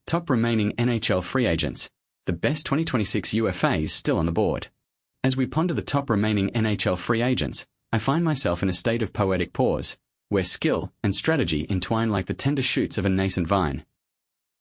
Top remaining NHL free agents. The best 2026 UFAs still on the board. As we ponder the top remaining NHL free agents, I find myself in a state of poetic pause, where skill and strategy entwine like the tender shoots of a nascent vine.